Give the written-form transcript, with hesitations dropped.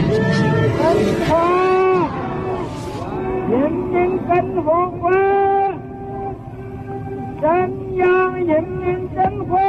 中华人民共和国，中央人民政府。